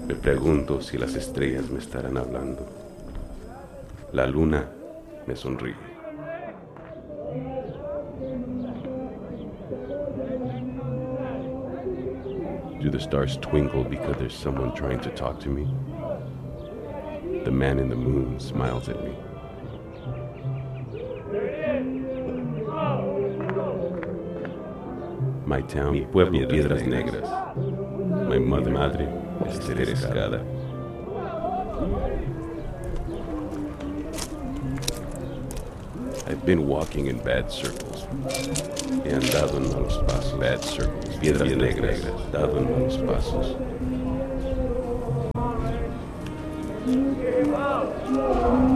Me pregunto si las estrellas me estarán hablando. La luna me sonríe. Do the stars twinkle because there's someone trying to talk to me? The man in the moon smiles at me. My town, mi pueblo, Piedras Negras. My madre, Esterescada. I've been walking in bad circles. He andado en malos pasos. Bad circles. Piedras Negras. Dado en malos pasos.